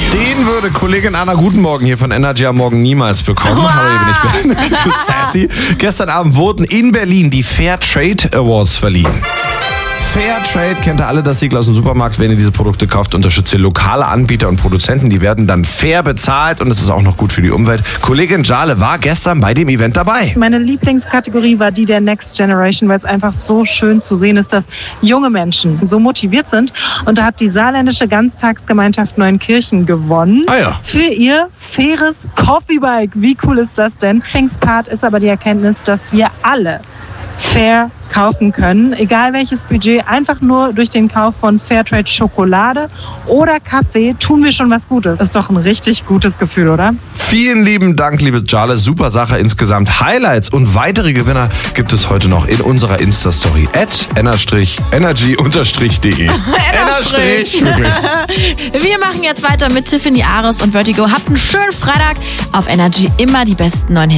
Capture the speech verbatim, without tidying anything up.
Den würde Kollegin Anna Guten Morgen hier von Energy am Morgen niemals bekommen. Wow. Hallo, ich bin Sassy. Gestern Abend wurden in Berlin die Fair Trade Awards verliehen. Fair Trade kennt ihr alle, das Siegel aus dem Supermarkt. Wenn ihr diese Produkte kauft, unterstützt ihr lokale Anbieter und Produzenten. Die werden dann fair bezahlt und es ist auch noch gut für die Umwelt. Kollegin Jale war gestern bei dem Event dabei. Meine Lieblingskategorie war die der Next Generation, weil es einfach so schön zu sehen ist, dass junge Menschen so motiviert sind. Und da hat die saarländische Ganztagsgemeinschaft Neunkirchen gewonnen. Ah ja. Für ihr faires Coffeebike. Wie cool ist das denn? Lieblingspart ist aber die Erkenntnis, dass wir alle fair kaufen können, egal welches Budget, einfach nur durch den Kauf von Fairtrade Schokolade oder Kaffee tun wir schon was Gutes. Ist doch ein richtig gutes Gefühl, oder? Vielen lieben Dank, liebe Jale. Super Sache insgesamt. Highlights und weitere Gewinner gibt es heute noch in unserer Insta-Story at energy-de. Enerstrich. Wir machen jetzt weiter mit Tiffany Ares und Vertigo. Habt einen schönen Freitag. Auf Energy immer die besten neuen Hits.